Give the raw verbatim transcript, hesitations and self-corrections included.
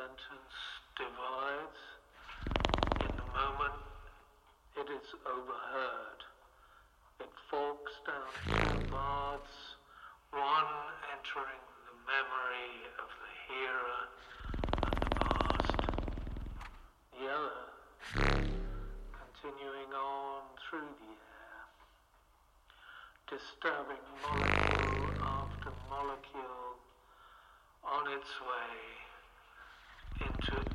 sentence divides. In the moment, it is overheard. It forks down two paths, one entering the memory of the hearer and the past, the other continuing on through the air, disturbing molecule after molecule on its way into